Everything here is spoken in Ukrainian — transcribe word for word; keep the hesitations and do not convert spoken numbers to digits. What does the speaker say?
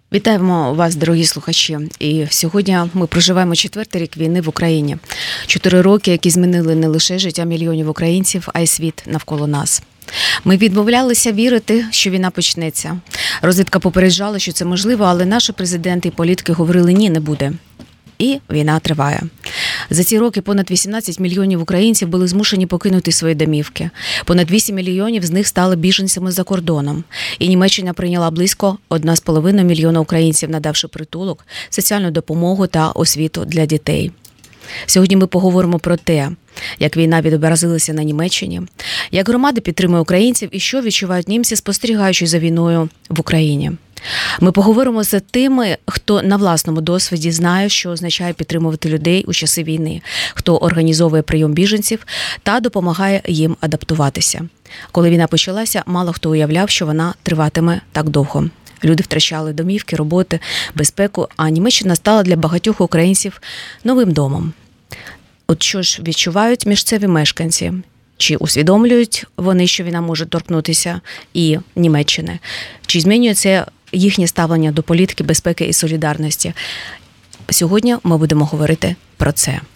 Вітаємо вас, дорогі слухачі. І сьогодні ми проживаємо четвертий рік війни в Україні. Чотири роки, які змінили не лише життя мільйонів українців, а й світ навколо нас. Ми відмовлялися вірити, що війна почнеться. Розвідка попереджала, що це можливо, але наші президенти і політики говорили «ні, не буде». І війна триває. За ці роки понад вісімнадцять мільйонів українців були змушені покинути свої домівки. Понад вісім мільйонів з них стали біженцями за кордоном. І Німеччина прийняла близько одна з половиною мільйона українців, надавши притулок, соціальну допомогу та освіту для дітей. Сьогодні ми поговоримо про те, як війна відобразилася на Німеччині, як громади підтримує українців і що відчувають німці, спостерігаючи за війною в Україні. Ми поговоримо з тими, хто на власному досвіді знає, що означає підтримувати людей у часи війни, хто організовує прийом біженців та допомагає їм адаптуватися. Коли війна почалася, мало хто уявляв, що вона триватиме так довго. Люди втрачали домівки, роботи, безпеку, а Німеччина стала для багатьох українців новим домом. От що ж відчувають місцеві мешканці? Чи усвідомлюють вони, що війна може торкнутися і Німеччини? Чи змінює це їхнє ставлення до політики, безпеки і солідарності? Сьогодні ми будемо говорити про це.